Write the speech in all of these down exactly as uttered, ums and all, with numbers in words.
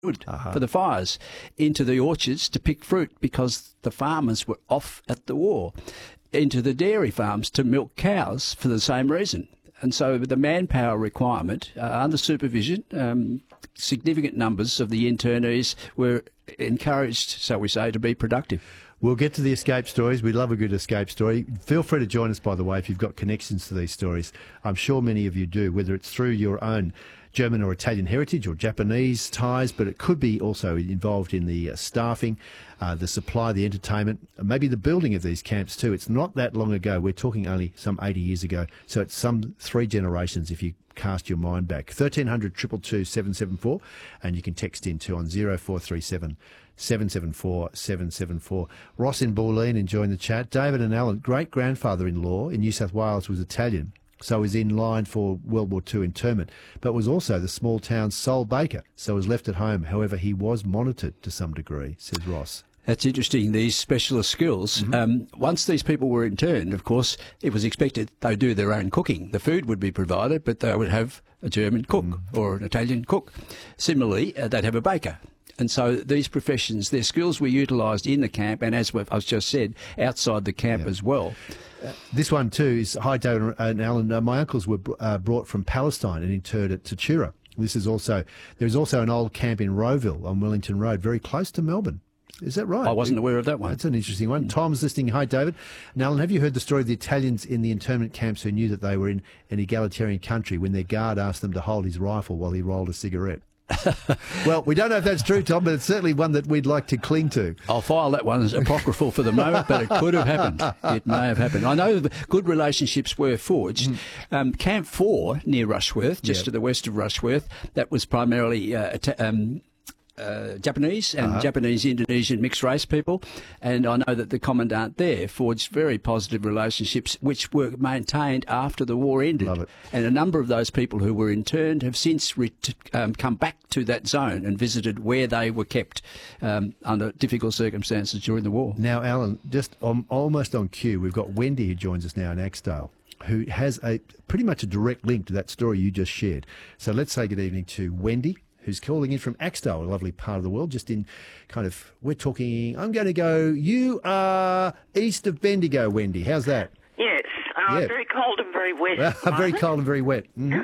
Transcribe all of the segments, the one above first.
wood Uh-huh. for the fires, into the orchards to pick fruit because the farmers were off at the war, into the dairy farms to milk cows for the same reason. And so the manpower requirement, uh, under supervision, um, significant numbers of the internees were encouraged, so we say, to be productive. We'll get to the escape stories. We love a good escape story. Feel free to join us, by the way, if you've got connections to these stories. I'm sure many of you do, whether it's through your own German or Italian heritage or Japanese ties, but it could be also involved in the uh, staffing, uh, the supply, the entertainment, maybe the building of these camps too. It's not that long ago. We're talking only some eighty years ago. So it's some three generations if you cast your mind back. thirteen hundred, two two two, seven seven four, and you can text in too on zero four three seven, seven seven four, seven seven four. Ross in Bulleen enjoying the chat. David and Alan, great-grandfather-in-law in New South Wales was Italian, so was in line for World War Two internment, but was also the small town's sole baker, so was left at home. However, he was monitored to some degree, says Ross. That's interesting, these specialist skills. Mm-hmm. Um, once these people were interned, of course, it was expected they'd do their own cooking. The food would be provided, but they would have a German cook mm. or an Italian cook. Similarly, uh, they'd have a baker. And so these professions, their skills were utilised in the camp and, as I've just said, outside the camp yeah. as well. Uh, this one too is, hi David and Alan, uh, my uncles were uh, brought from Palestine and interred at Tatura. This is also, there's also an old camp in Rowville on Wellington Road, very close to Melbourne. Is that right? I wasn't aware of that one. That's an interesting one. Tom's listening. Hi, David. Now, Alan, have you heard the story of the Italians in the internment camps who knew that they were in an egalitarian country when their guard asked them to hold his rifle while he rolled a cigarette? Well, we don't know if that's true, Tom, but it's certainly one that we'd like to cling to. I'll file that one as apocryphal for the moment, but it could have happened. It may have happened. I know good relationships were forged. Mm. Um, Camp four near Rushworth, just yep. to the west of Rushworth, that was primarily uh, um, Uh, Japanese and uh-huh. Japanese-Indonesian mixed-race people, and I know that the commandant there forged very positive relationships which were maintained after the war ended. Love it. And a number of those people who were interned have since ret- um, come back to that zone and visited where they were kept um, under difficult circumstances during the war. Now, Alan, just on, almost on cue, we've got Wendy who joins us now in Axdale, who has a pretty much a direct link to that story you just shared. So let's say good evening to Wendy, who's calling in from Axdale, a lovely part of the world, just in kind of, we're talking, I'm going to go, you are east of Bendigo, Wendy. How's that? Yes, uh, yeah. very cold and very wet. Very cold and very wet. Mm-hmm.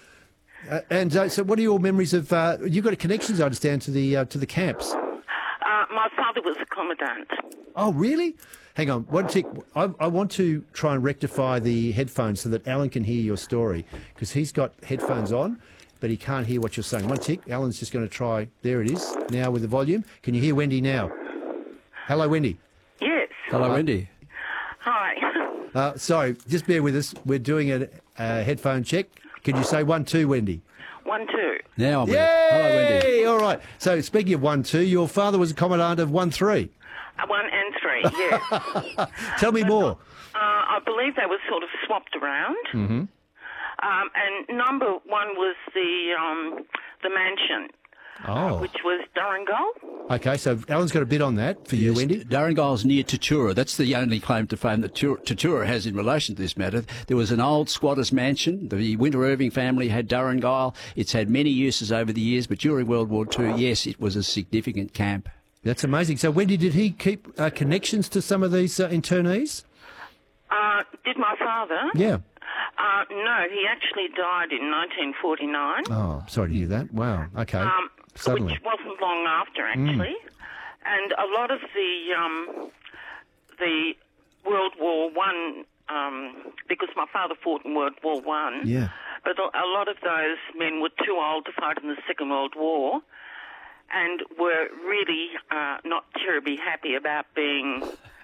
uh, and uh, so what are your memories of, uh, you've got connections, I understand, to the, uh, to the camps? Uh, my father was a commandant. Oh, really? Hang on, one tick. I, I want to try and rectify the headphones so that Alan can hear your story, because he's got headphones on, but he can't hear what you're saying. One tick. Alan's just going to try. There it is. Now with the volume. Can you hear Wendy now? Hello, Wendy. Yes. Hello, Wendy. Hi. Uh, sorry, just bear with us. We're doing a, a headphone check. Can you say one, two, Wendy? One, two. Now I'm Yay! ready. Hello, Wendy. All right. So speaking of one, two, your father was a commandant of one, three. Uh, one and three, yes. Tell me more. Uh, I believe they were sort of swapped around. Mm-hmm. Um, and number one was the um, the mansion, oh. uh, which was Durrangoll. Okay, so Alan's got a bit on that for you, yes, Wendy. Durrangoll's near Tatura. That's the only claim to fame that Tatura has in relation to this matter. There was an old squatters' mansion. The Winter Irving family had Durrangoll. It's had many uses over the years, but during World War Two, yes, it was a significant camp. That's amazing. So, Wendy, did he keep uh, connections to some of these uh, internees? Uh, did my father? Yeah. Uh, no, he actually died in nineteen forty-nine. Oh, sorry to hear that. Wow. Okay. Um, Suddenly. Which wasn't long after, actually. Mm. And a lot of the um, the World War One, um, because my father fought in World War One. Yeah. But a lot of those men were too old to fight in the Second World War, and were really uh, not terribly happy about being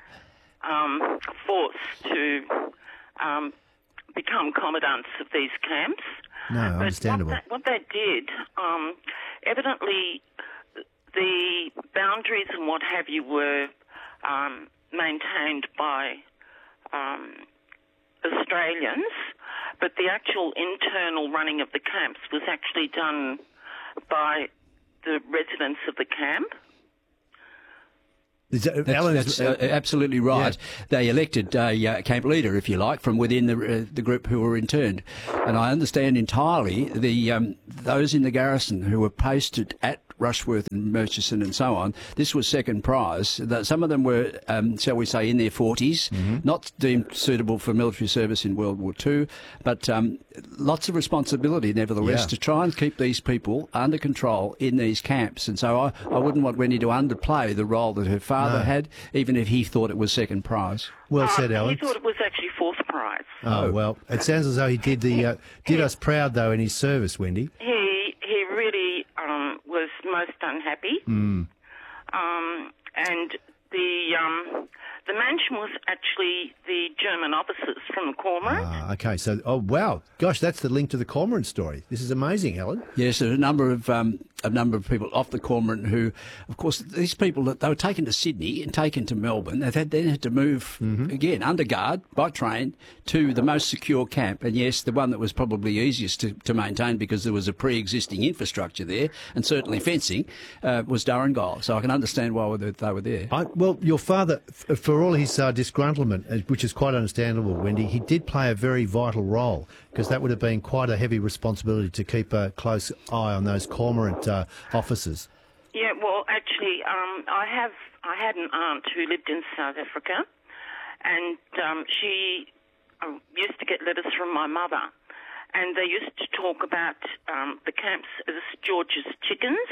um, forced to Um, become commandants of these camps. No, but understandable. What, that, what they did, um, evidently the boundaries and what have you were um, maintained by um, Australians, but the actual internal running of the camps was actually done by the residents of the camp. Is that, that's Alan, that's uh, absolutely right. Yeah. They elected a uh, camp leader, if you like, from within the uh, the group who were interned. And I understand entirely the um, those in the garrison who were posted at Rushworth and Murchison and so on, this was second prize. Some of them were, um, shall we say, in their forties, mm-hmm. not deemed suitable for military service in World War Two, but um, lots of responsibility, nevertheless, yeah. to try and keep these people under control in these camps. And so I, I wouldn't want Wendy to underplay the role that her father No. had, even if he thought it was second prize. Well Uh, said, Alan. He thought it was actually fourth prize. Oh, well, it sounds as though he did the uh, did us proud, though, in his service, Wendy. He he really um, was most unhappy. Mm. Um, and the um, the mansion was actually the German officers from the Cormorant. Ah, okay, so, oh, wow. Gosh, that's the link to the Cormorant story. This is amazing, Alan. Yes, there's a number of um, a number of people off the Cormorant who, of course, these people, they were taken to Sydney and taken to Melbourne. They had, then had to move, mm-hmm. again, under guard, by train, to the most secure camp. And yes, the one that was probably easiest to, to maintain because there was a pre-existing infrastructure there, and certainly fencing, uh, was Durrangole. So I can understand why they were there. I, well, your father, f- for all his uh, disgruntlement, uh, which is quite understandable, Wendy, he did play a very vital role, because that would have been quite a heavy responsibility to keep a close eye on those Cormorant uh, officers. Yeah, well, actually, um, I have I had an aunt who lived in South Africa, and um, she uh, used to get letters from my mother, and they used to talk about um, the camps as George's chickens.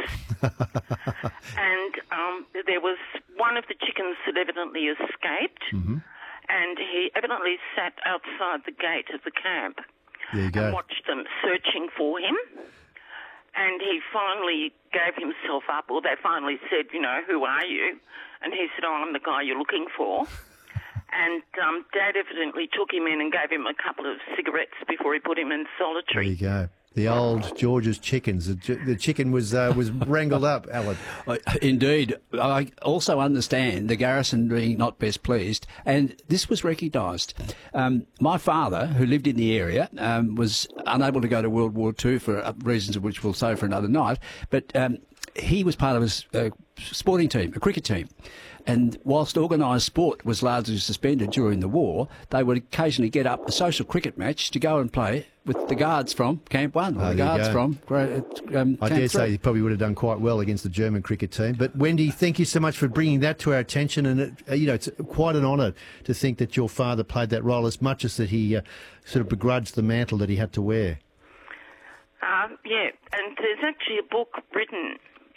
And um, there was one of the chickens that evidently escaped, mm-hmm. and he evidently sat outside the gate of the camp There you go. and watched them searching for him. And he finally gave himself up, or they finally said, you know, who are you? And he said, oh, I'm the guy you're looking for. And um, Dad evidently took him in and gave him a couple of cigarettes before he put him in There solitary. you go. The old George's chickens. The, ch- the chicken was uh, was wrangled up, Alan. Uh, Indeed. I also understand the garrison being not best pleased, and this was recognised. Um, my father, who lived in the area, um, was unable to go to World War Two for uh, reasons of which we'll say for another night, but um, he was part of a uh, sporting team, a cricket team. And whilst organised sport was largely suspended during the war, they would occasionally get up a social cricket match to go and play with the guards from Camp One, or Oh, the there you guards go. from um, I Camp dare Three. say he probably would have done quite well against the German cricket team. But Wendy, thank you so much for bringing that to our attention. And it, uh, you know, it's quite an honour to think that your father played that role as much as that he uh, sort of begrudged the mantle that he had to wear. Um, yeah, and there's actually a book written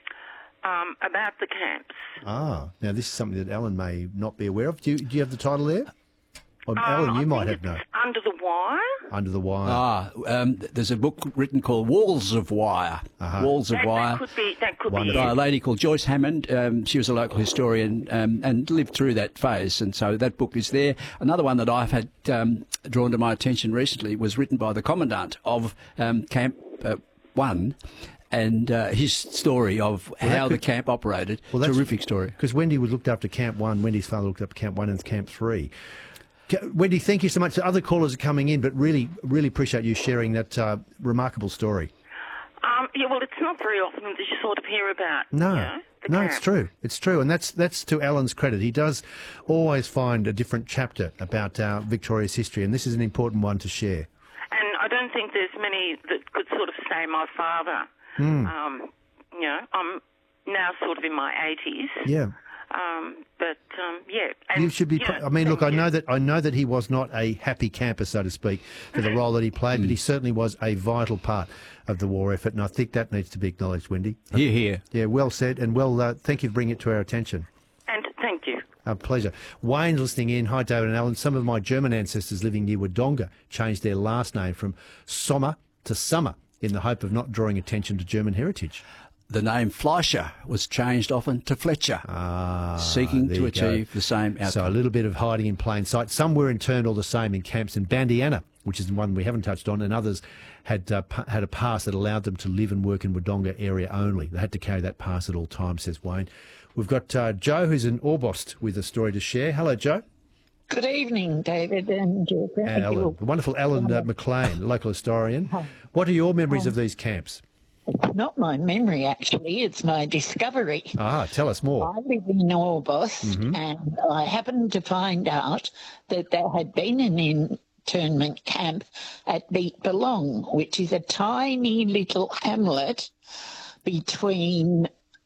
um, about the camps. Ah, now this is something that Alan may not be aware of. Do you, do you have the title there? Or, Um, Alan, you I might think have no. it's Under the Wire. Under the Wire. Ah, um, there's a book written called Walls of Wire. Uh-huh. Walls of That, Wire. that could be. That could Wonderful. be. By a It. lady called Joyce Hammond. Um, she was a local historian um, and lived through that phase, and so that book is there. Another one that I've had um, drawn to my attention recently was written by the commandant of um, Camp uh, One, and uh, his story of that how the could- camp operated. Well, that's- Terrific story. Because Wendy was looked after Camp One. Wendy's father looked after Camp One and Camp Three. Ca- Wendy, thank you so much. Other callers are coming in, but really, really appreciate you sharing that uh, remarkable story. Um, yeah, well, it's not very often that you sort of hear about. No, you know, the no, camp. it's true. It's true, and that's that's to Alan's credit. He does always find a different chapter about our Victoria's history, and this is an important one to share. And I don't think there's many that could sort of say my father. Hmm. Um, you know, I'm now sort of in my eighties. Yeah. Um, but um, yeah, and, You should be. you pr- know, I mean, look, I thank you. know that I know that he was not a happy camper, so to speak, for the role that he played, but he certainly was a vital part of the war effort, and I think that needs to be acknowledged, Wendy. Here, here. Yeah, well said, and well, uh, thank you for bringing it to our attention. And thank you. A pleasure. Wayne's listening in. Hi, David and Alan. Some of my German ancestors living near Wodonga changed their last name from Sommer to Summer in the hope of not drawing attention to German heritage. The name Fleischer was changed often to Fletcher, Ah, seeking there to you go. achieve the same outcome. So a little bit of hiding in plain sight. Some were interned all the same in camps in Bandiana, which is one we haven't touched on, and others had uh, pa- had a pass that allowed them to live and work in Wodonga area only. They had to carry that pass at all times, says Wayne. We've got uh, Joe, who's in Orbost, with a story to share. Hello, Joe. Good evening, David and your And Alan, the wonderful Alan uh, McLean, local historian. What are your memories of these camps? Not my memory, actually, it's my discovery. Ah, tell us more. I live in Orbost, and I happened to find out that there had been an internment camp at Beat Belong, which is a tiny little hamlet between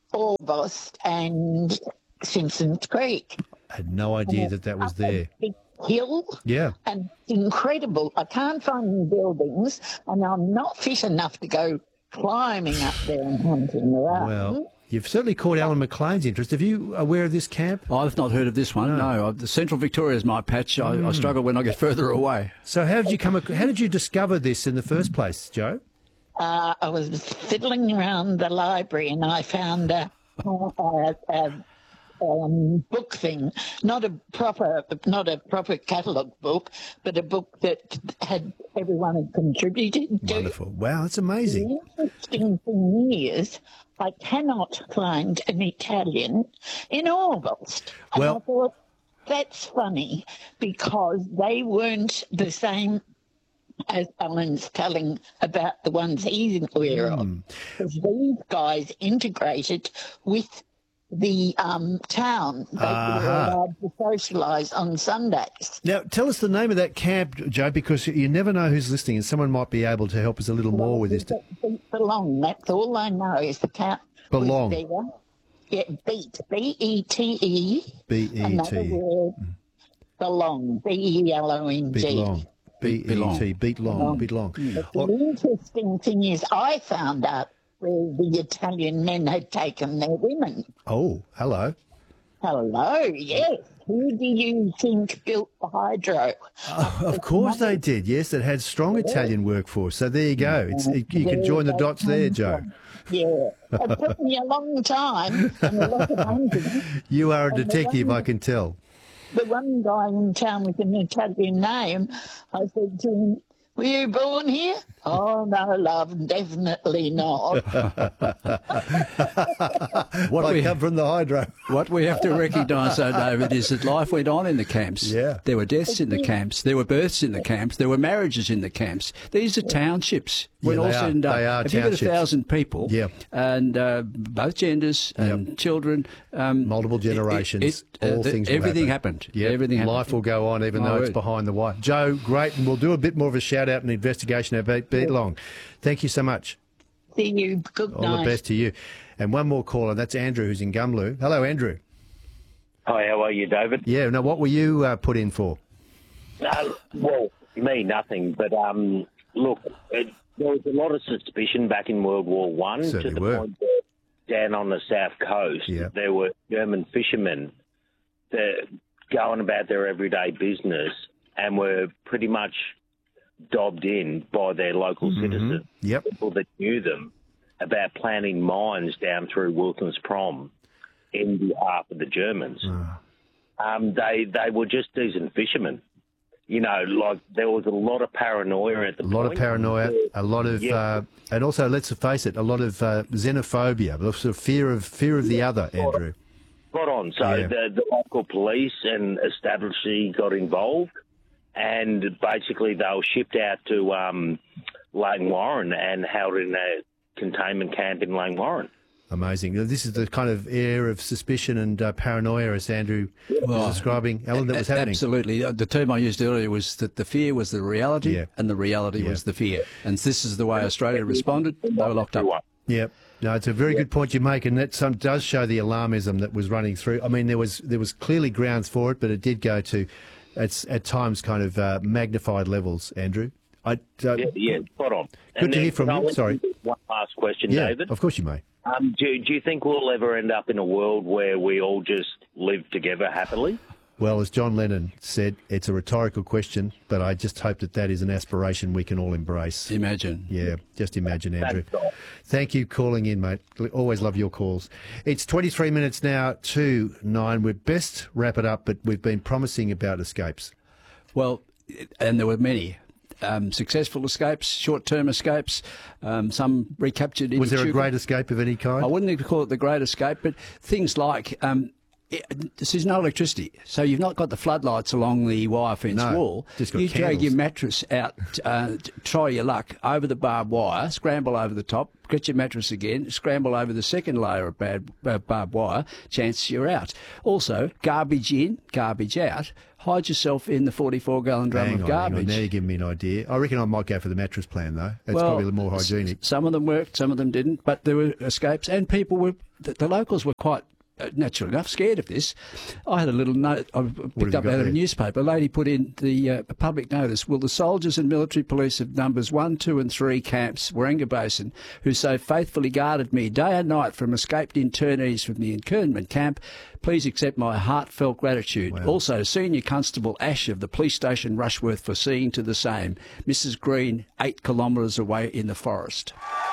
Orbost and Simpsons Creek. I had no idea that that was there. Big hill. Yeah. And it's incredible. I can't find any buildings, and I'm not fit enough to go climbing up there and hunting around. Well, you've certainly caught Alan McLean's interest. Are you aware of this camp? I've not heard of this one. No, no. The Central Victoria is my patch. I, mm. I struggle when I get further away. So, how did you come? How did you discover this in the first place, Joe? Uh, I was fiddling around the library and I found a, a, a um, book thing, not a proper, not a proper catalogue book, but a book that had everyone had contributed to. Wonderful! Wow, that's amazing. The interesting thing is, I cannot find an Italian in Orbost. And Well, I thought, that's funny because they weren't the same as Alan's telling about the ones he's aware of. Because these guys integrated with the um, town. They Uh-huh. were allowed to socialise on Sundays. now tell us the name of that camp, Joe, because you never know who's listening, and someone might be able to help us a little more with this. Beat Belong. That's all I know is the camp. was Belong. there. Yeah, beat. B E T E. B E Another T. word. Belong. B E L O N G. Belong. B E T. Beat long. Beat long. But the interesting thing is, I found out where the Italian men had taken their women. Oh, hello. Hello, yes. Who do you think built the hydro? Of course they did. Yes, it had strong Italian workforce. So there you go. It's, it, you can join the dots there, Joe. Yeah. It took me a long time and a lot of hunting. You are a detective, I can tell. The one guy in town with an Italian name, I said to him, were you born here? Oh, no, love, definitely not. What I we, come from the hydro. what we have to recognise, though, David, is that life went on in the camps. Yeah. There were deaths in the camps. There were births in the camps. There were marriages in the camps. These are townships. When Yeah, all they said are. and done, They are if you got a townships. thousand people, Yeah. and uh, both genders and children, um, Multiple generations, it, it, all the, things will everything happen. happened. Yeah, Everything happened. life will go on even My though it's word. behind the wire. Joe, great, and we'll do a bit more of a shout out and investigation about Beat Long. Thank you so much. See you. Good All night. the best to you. And one more caller, that's Andrew, who's in Gumloo. Hello, Andrew. Hi, how are you, David? Yeah, now what were you uh, put in for? Uh, well, me, nothing. But um, look, it, there was a lot of suspicion back in World War One to Certainly the were. point that down on the south coast, Yeah. there were German fishermen that going about their everyday business and were pretty much dobbed in by their local citizens, Yep. people that knew them, about planting mines down through Wilton's Prom in behalf of the Germans. Um, they they were just decent fishermen. You know, like there was a lot of paranoia at the A lot of point. paranoia, a lot of, Yeah. uh, and also, let's face it, a lot of uh, xenophobia, a sort of fear of fear of the other, Andrew. Spot on. So Yeah. the, the local police and establishment got involved, and basically they were shipped out to um, Lane Warren and held in a containment camp in Lane Warren. Amazing. Now, this is the kind of air of suspicion and uh, paranoia, as Andrew was describing, Alan, that was A- happening. Absolutely. Uh, The term I used earlier was that the fear was the reality Yeah. and the reality Yeah. was the fear. And this is the way Australia responded. They were locked up. Yeah, no, it's a very good point you make, and that some does show the alarmism that was running through. I mean, there was there was clearly grounds for it, but it did go to, it's at times kind of uh, magnified levels. Andrew, I uh, Yeah, yeah, spot on. Good And to then, hear from can I you. ask Sorry. One last question, yeah, David. of course you may. Um, do, do you think we'll ever end up in a world where we all just live together happily? Well, as John Lennon said, it's a rhetorical question, but I just hope that that is an aspiration we can all embrace. Imagine. Yeah, just imagine, Andrew. That's all. Thank you calling in, mate. Always love your calls. It's twenty-three minutes now to nine. We'd best wrap it up, but we've been promising about escapes. Well, and there were many. Um, successful escapes, short-term escapes, um, some recaptured. in Was there a Echuca. great escape of any kind? I wouldn't even call it the great escape, but things like um, It, this is no electricity, so you've not got the floodlights along the wire fence No, wall. just got you drag candles. your mattress out, uh, t- try your luck over the barbed wire, scramble over the top, get your mattress again, scramble over the second layer of bad, uh, barbed wire, chance you're out. Also, garbage in, garbage out. Hide yourself in the forty-four gallon drum Hang of on, hang on, garbage. now you're giving me an idea. I reckon I might go for the mattress plan, though. It's Well, probably more hygienic. S- Some of them worked, some of them didn't, but there were escapes, and people were, the, the locals were quite, uh, naturally enough, scared of this. I had a little note I have picked you up got out of a there? newspaper. A lady put in the uh, public notice, will the soldiers and military police of numbers one, two and three camps, Warringah Basin, who so faithfully guarded me day and night from escaped internees from the internment camp, please accept my heartfelt gratitude. Wow. Also, Senior Constable Ash of the Police Station Rushworth for seeing to the same. Missus Green, eight kilometres away in the forest.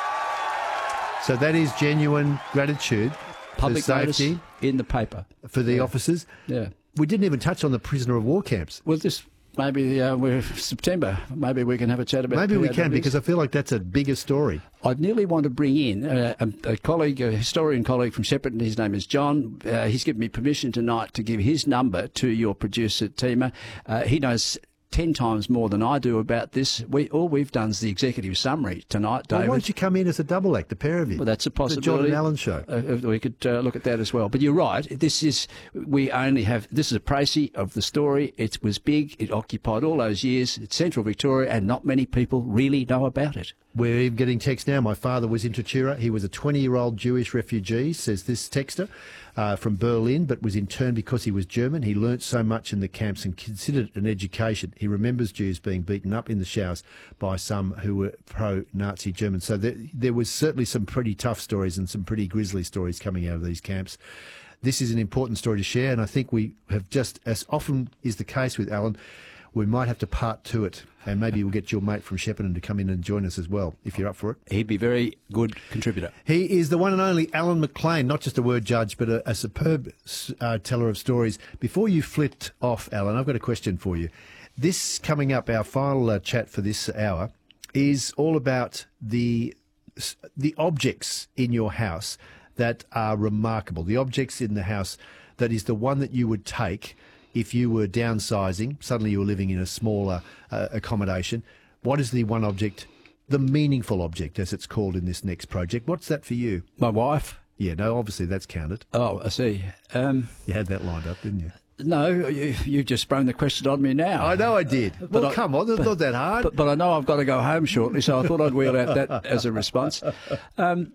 So that is genuine gratitude Public for safety notice in the paper. for the officers. Yeah. We didn't even touch on the prisoner of war camps. Well, this maybe uh, we're September. Maybe we can have a chat about. Maybe we P O can, Ws. because I feel like that's a bigger story. I'd nearly want to bring in uh, a, a colleague, a historian colleague from Shepparton. His name is John. Uh, he's given me permission tonight to give his number to your producer, Tima. Uh, he knows ten times more than I do about this. We all we've done is the executive summary tonight, Well, David. why don't you come in as a double act, the pair of you? Well, that's a The John possibility. and Alan show. Uh, we could uh, look at that as well. But you're right. This is we only have this is a précis of the story. It was big. It occupied all those years. It's Central Victoria, and not many people really know about it. We're even getting text now. My father was in Tatura. He was a twenty-year-old Jewish refugee, says this texter, uh, from Berlin, but was interned because he was German. He learnt so much in the camps and considered it an education. He remembers Jews being beaten up in the showers by some who were pro-Nazi Germans. So there, there was certainly some pretty tough stories and some pretty grisly stories coming out of these camps. This is an important story to share, and I think we have just, as often is the case with Alan, we might have to part to it, and maybe we'll get your mate from Shepparton to come in and join us as well, if you're up for it. He'd be a very good contributor. He is the one and only Alan McLean, not just a word judge, but a, a superb uh, teller of stories. Before you flit off, Alan, I've got a question for you. This coming up, our final uh, chat for this hour, is all about the the objects in your house that are remarkable, the objects in the house that is the one that you would take if you were downsizing, suddenly you were living in a smaller uh, accommodation. What is the one object, the meaningful object, as it's called in this next project? What's that for you? My wife. Yeah, no, obviously that's counted. Oh, I see. Um, You had that lined up, didn't you? no, you, you've just sprung the question on me now. I know I did. Well, I- come on, it's not that hard. But, but I know I've got to go home shortly, so I thought I'd wheel out that as a response. Um,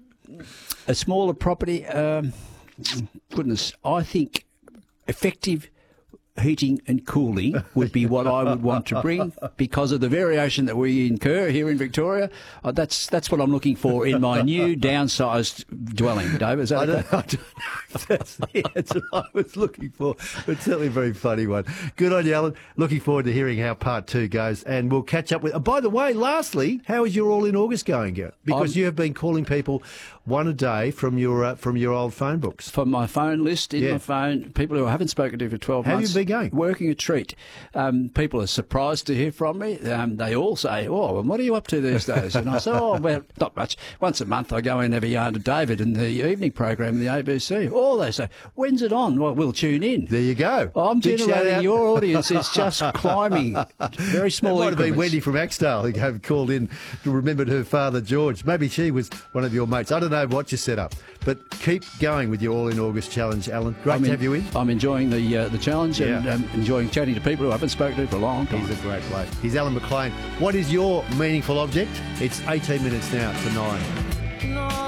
a smaller property, um, goodness, I think effective heating and cooling would be what I would want to bring because of the variation that we incur here in Victoria. Uh, that's that's what I'm looking for in my new downsized dwelling, Dave. Is that I okay? don't, I don't know if that's the answer I was looking for. It's certainly a very funny one. Good on you, Alan. Looking forward to hearing how part two goes, and we'll catch up with... Oh, by the way, lastly, how is your All in August going? Because I'm- you have been calling people one a day from your uh, from your old phone books. From my phone list, in Yeah. my phone, people who I haven't spoken to for twelve How have you months. been going? Working a treat. Um, people are surprised to hear from me. Um, they all say, oh, well, what are you up to these days? And I say, oh, well, not much. Once a month I go and have a yarn to David in the evening program in the A B C. Oh, they say, when's it on? Well, we'll tune in. There you go. I'm Big shout generating out. your audience is just climbing. Very It small might have been increments. Wendy from Axdale who have called in to remembered her father George. Maybe she was one of your mates. I don't know what you set up, but keep going with your All in August challenge, Alan. Great I'm to in- have you in. I'm enjoying the uh, the challenge and Yeah. um, enjoying chatting to people who I haven't spoken to for a long time. He's a great bloke. He's Alan McLean. What is your meaningful object? It's eighteen minutes now to nine.